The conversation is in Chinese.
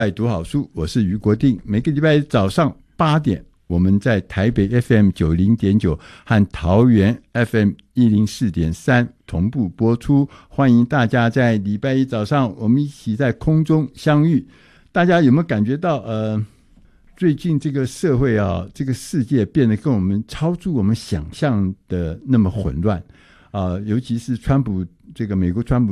爱读好书，我是余国定。每个礼拜早上8点，我们在台北 FM90.9 和桃园 FM104.3 同步播出。欢迎大家在礼拜一早上，我们一起在空中相遇。大家有没有感觉到最近这个社会啊，这个世界变得跟我们超出我们想象的那么混乱啊？尤其是美国川普